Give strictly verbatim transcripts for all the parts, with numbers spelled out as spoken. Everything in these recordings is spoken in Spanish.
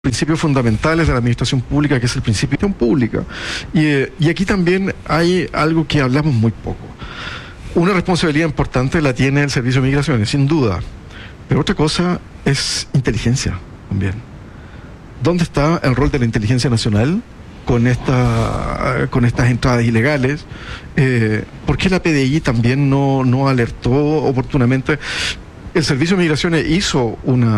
principios fundamentales de la administración pública, que es el principio de gestión pública. Y, eh, y aquí también hay algo que hablamos muy poco. Una responsabilidad importante la tiene el Servicio de Migraciones, sin duda. Pero otra cosa es inteligencia también. ¿Dónde está el rol de la inteligencia nacional con, esta, con estas entradas ilegales? Eh, ¿Por qué la P D I también no, no alertó oportunamente? El Servicio de Migraciones hizo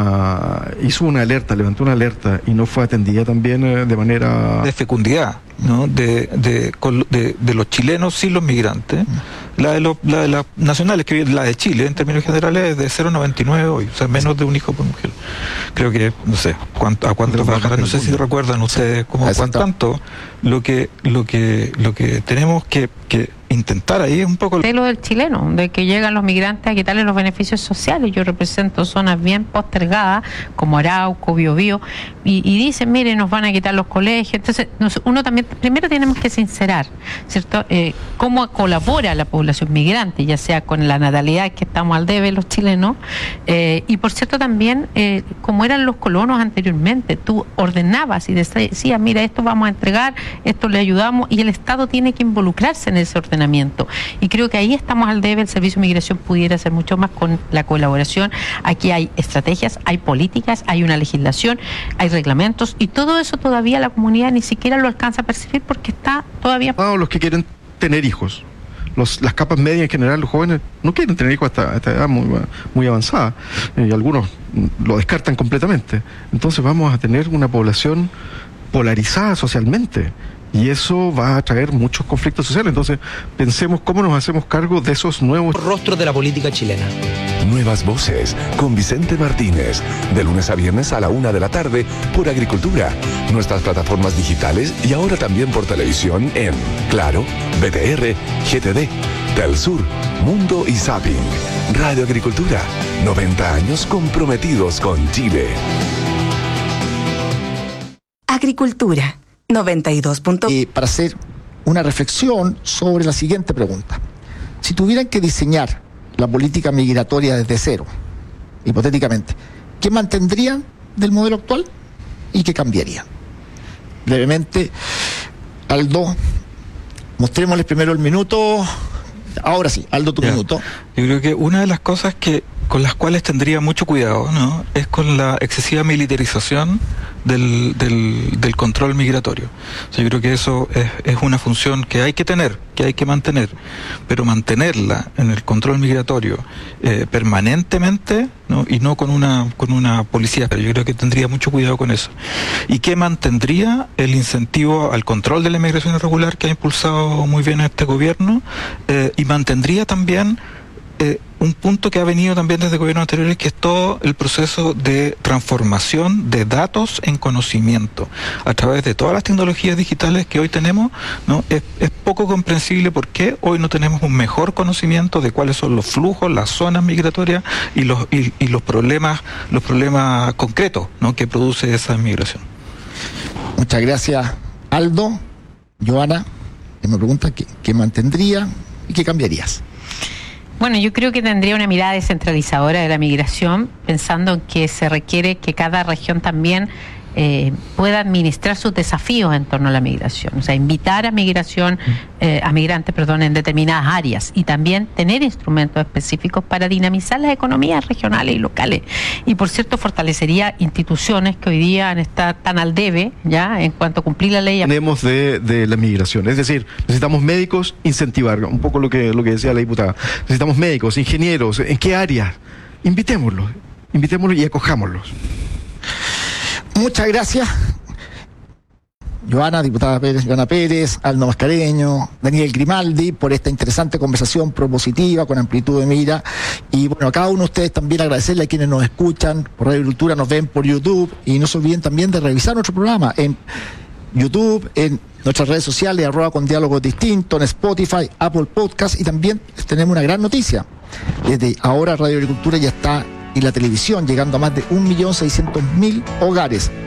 una hizo una alerta, levantó una alerta y no fue atendida también eh, de manera... De fecundidad, ¿no? De, de, de, de los chilenos sin los migrantes. La de, lo, la de las nacionales, que la de Chile, en términos generales, es de cero coma noventa y nueve hoy, o sea, menos de un hijo por mujer. Creo que, no sé, cuánto, a cuánto bajará, no sé si recuerdan ustedes como cuánto tanto. Lo que, lo que, lo que tenemos que, que intentar ahí es un poco... De lo del chileno, de que llegan los migrantes a quitarles los beneficios sociales. Yo represento zonas bien postergadas, como Arauco, Biobío, y, y dicen, mire, nos van a quitar los colegios. Entonces, nos, uno también, primero tenemos que sincerar, ¿cierto? Eh, cómo colabora la población migrante, ya sea con la natalidad que estamos al debe los chilenos, eh, y por cierto también, eh, como eran los colonos anteriormente, tú ordenabas y decías, mira, esto vamos a entregar, esto le ayudamos, y el Estado tiene que involucrarse en ese ordenamiento. Y creo que ahí estamos al debe, el Servicio de Migración pudiera hacer mucho más con la colaboración. Aquí hay estrategias, hay políticas, hay una legislación, hay reglamentos, y todo eso todavía la comunidad ni siquiera lo alcanza a percibir porque está todavía... No, los que quieren tener hijos. Los, las capas medias en general, los jóvenes no quieren tener hijos hasta esta edad muy, muy avanzada, y algunos lo descartan completamente. Entonces vamos a tener una población polarizada socialmente, y eso va a traer muchos conflictos sociales. Entonces pensemos cómo nos hacemos cargo de esos nuevos rostros de la política chilena. Nuevas Voces con Vicente Martínez, de lunes a viernes a la una de la tarde por Agricultura, nuestras plataformas digitales y ahora también por televisión en Claro, B T R, G T D, Telsur, Mundo y Zapping. Radio Agricultura, noventa años comprometidos con Chile. Agricultura, noventa y dos punto... Eh, para hacer una reflexión sobre la siguiente pregunta. Si tuvieran que diseñar la política migratoria desde cero, hipotéticamente, ¿qué mantendrían del modelo actual y qué cambiarían? Brevemente, Aldo, mostrémosles primero el minuto. Ahora sí, Aldo, tu ya. minuto. Yo creo que una de las cosas que con las cuales tendría mucho cuidado, ¿no?, es con la excesiva militarización del, del, del control migratorio. O sea, yo creo que eso es, es una función que hay que tener, que hay que mantener, pero mantenerla en el control migratorio eh, permanentemente, ¿no?, y no con una con una policía. Pero yo creo que tendría mucho cuidado con eso. Y que mantendría el incentivo al control de la inmigración irregular que ha impulsado muy bien este gobierno, eh, y mantendría también Eh, un punto que ha venido también desde gobiernos anteriores, que es todo el proceso de transformación de datos en conocimiento a través de todas las tecnologías digitales que hoy tenemos, ¿no? Es, es poco comprensible por qué hoy no tenemos un mejor conocimiento de cuáles son los flujos, las zonas migratorias y los y, y los problemas los problemas concretos, ¿no?, que produce esa migración. Muchas gracias, Aldo. Joana, me pregunta qué, qué mantendría y qué cambiarías. Bueno, yo creo que tendría una mirada descentralizadora de la migración, pensando en que se requiere que cada región también eh, pueda administrar sus desafíos en torno a la migración, o sea, invitar a migración, eh, a migrantes, perdón, en determinadas áreas, y también tener instrumentos específicos para dinamizar las economías regionales y locales. Y por cierto, fortalecería instituciones que hoy día han estado tan al debe, ya, en cuanto a cumplir la ley. Tenemos de, de la migración, es decir, necesitamos médicos, incentivar, un poco lo que, lo que decía la diputada. Necesitamos médicos, ingenieros, ¿en qué áreas? Invitémoslos, invitémoslos y acojámoslos. Muchas gracias, Joana, diputada Pérez, Joana Pérez, Aldo Mascareño, Daniel Grimaldi, por esta interesante conversación propositiva, con amplitud de mira. Y bueno, a cada uno de ustedes también agradecerle a quienes nos escuchan por Radio Agricultura, nos ven por YouTube, y no se olviden también de revisar nuestro programa en YouTube, en nuestras redes sociales, arroba con diálogos distintos, en Spotify, Apple Podcast, y también tenemos una gran noticia. Desde ahora Radio Agricultura ya está en la televisión, llegando a más de un millón seiscientos mil hogares.